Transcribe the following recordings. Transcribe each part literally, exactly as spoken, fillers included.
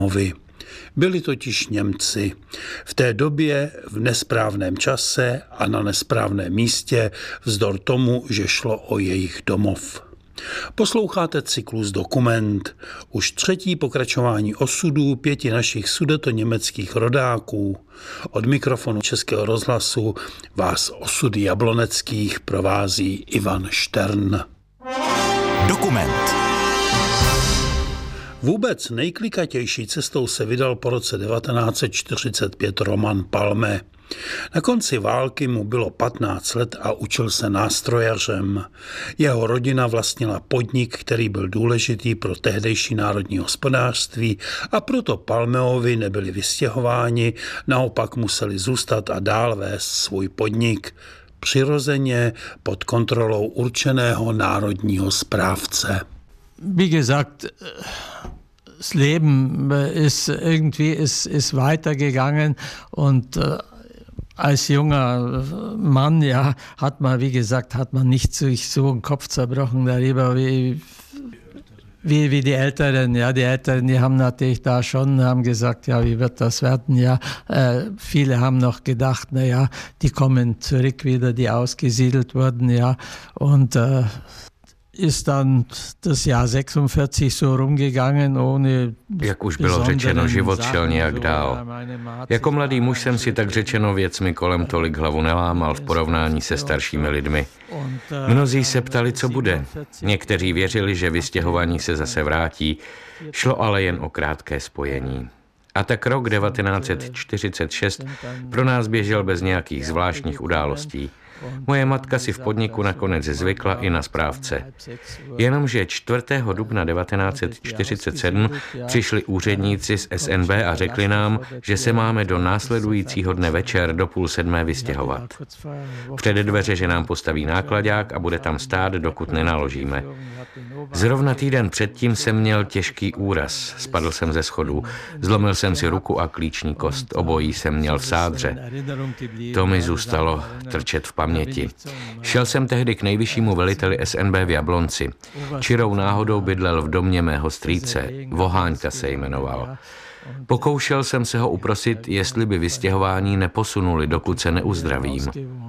Byli totiž Němci. V té době v nesprávném čase a na nesprávném místě vzdor tomu, že šlo o jejich domov. Posloucháte cyklus Dokument, už třetí pokračování osudů pěti našich sudetoněmeckých rodáků. Od mikrofonu Českého rozhlasu vás osudy jabloneckých provází Ivan Štern. Dokument. Vůbec nejklikatější cestou se vydal po roce devatenáct set čtyřicet pět Roman Palme. Na konci války mu bylo patnáct let a učil se nástrojařem. Jeho rodina vlastnila podnik, který byl důležitý pro tehdejší národní hospodářství, a proto Palmeovi nebyli vystěhováni, naopak museli zůstat a dál vést svůj podnik, přirozeně pod kontrolou určeného národního správce. Wie gesagt, das Leben ist irgendwie ist, ist weitergegangen und als junger Mann, ja, hat man, wie gesagt, hat man nicht sich so den Kopf zerbrochen darüber, wie, wie, wie die Älteren. Ja, die Älteren, die haben natürlich da schon, haben gesagt, ja, wie wird das werden? Ja, äh, viele haben noch gedacht, na ja, die kommen zurück wieder, die ausgesiedelt wurden, ja, und äh, ist dann das Jahr šedesát šest so rumgegangen, ohne. Jak už bylo řečeno, život šel nějak dál. Jako mladý muž jsem si tak řečeno věcmi kolem tolik hlavu nelámal v porovnání se staršími lidmi. Mnozí se ptali, co bude. Někteří věřili, že vystěhovaní se zase vrátí. Šlo ale jen o krátké spojení. A tak rok devatenáct set čtyřicet šest pro nás běžel bez nějakých zvláštních událostí. Moje matka si v podniku nakonec zvykla i na správce. Jenomže čtvrtého dubna devatenáct set čtyřicet sedm přišli úředníci z S N B a řekli nám, že se máme do následujícího dne večer do půl sedmé vystěhovat. Před dveře, že nám postaví náklaďák a bude tam stát, dokud nenaložíme. Zrovna týden předtím jsem měl těžký úraz. Spadl jsem ze schodů. Zlomil jsem si ruku a klíční kost. Obojí jsem měl v sádře. To mi zůstalo trčet v paměti. Šel jsem tehdy k nejvyššímu veliteli S N B v Jablonci. Čirou náhodou bydlel v domě mého strýce. Voháňka se jmenoval. Pokoušel jsem se ho uprosit, jestli by vystěhování neposunuli, dokud se neuzdravím.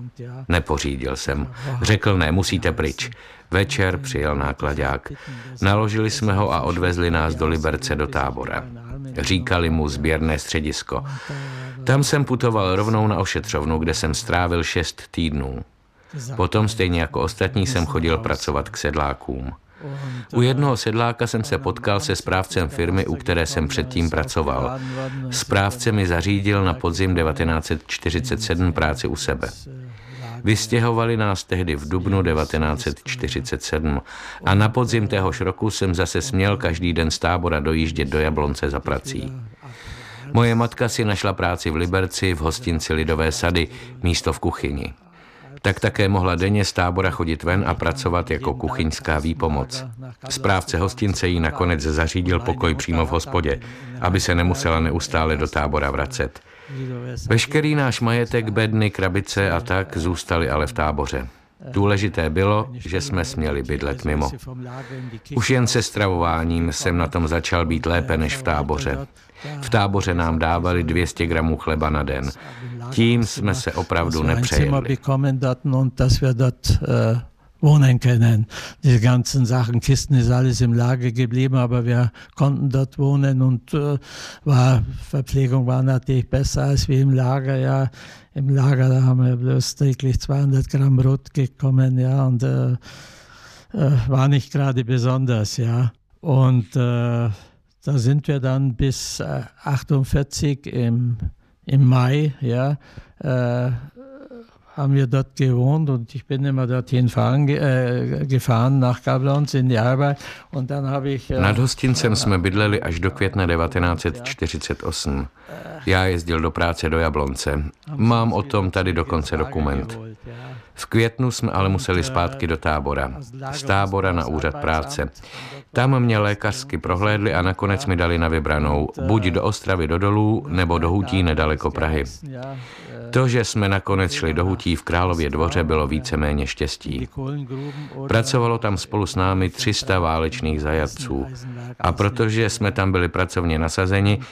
Nepořídil jsem. Řekl, ne, musíte pryč. Večer přijel náklaďák. Naložili jsme ho a odvezli nás do Liberce do tábora. Říkali mu sběrné středisko. Tam jsem putoval rovnou na ošetřovnu, kde jsem strávil šest týdnů. Potom stejně jako ostatní jsem chodil pracovat k sedlákům. U jednoho sedláka jsem se potkal se správcem firmy, u které jsem předtím pracoval. Správce mi zařídil na podzim devatenáct set čtyřicet sedm práci u sebe. Vystěhovali nás tehdy v dubnu devatenáct set čtyřicet sedm a na podzim téhož roku jsem zase směl každý den z tábora dojíždět do Jablonce za prací. Moje matka si našla práci v Liberci v hostinci Lidové sady, místo v kuchyni. Tak také mohla denně z tábora chodit ven a pracovat jako kuchyňská výpomoc. Správce hostince jí nakonec zařídil pokoj přímo v hospodě, aby se nemusela neustále do tábora vracet. Veškerý náš majetek, bedny, krabice a tak zůstali ale v táboře. Důležité bylo, že jsme směli bydlet mimo. Už jen se stravováním jsem na tom začal být lépe než v táboře. V táboře nám dávali dvě stě gramů chleba na den. Tím jsme se opravdu nepřejedli. wohnen können. Die ganzen Sachen, Kisten ist alles im Lager geblieben, aber wir konnten dort wohnen und äh, war, Verpflegung war natürlich besser als wie im Lager. Ja, im Lager da haben wir bloß täglich zweihundert Gramm Brot gekommen, ja, und äh, äh, war nicht gerade besonders, ja. Und äh, da sind wir dann bis äh, achtundvierzig im, im Mai, ja, äh, haben wir dort gewohnt und ich bin immer dorthin fahren, äh, gefahren nach Jablonec in die Arbeit und dann habe ich... Äh, Nad hostincem jsme bydleli až do května devatenáct set čtyřicet osm. Já jezdil do práce do Jablonce. Mám o tom tady dokonce dokument. V květnu jsme ale museli zpátky do tábora. Z tábora na úřad práce. Tam mě lékařsky prohlédli a nakonec mi dali na vybranou. Buď do Ostravy do Dolů, nebo do Hutí nedaleko Prahy. To, že jsme nakonec šli do Hutí v Králově Dvoře, bylo víceméně štěstí. Pracovalo tam spolu s námi tři sta válečných zajatců. A protože jsme tam byli pracovně nasazeni,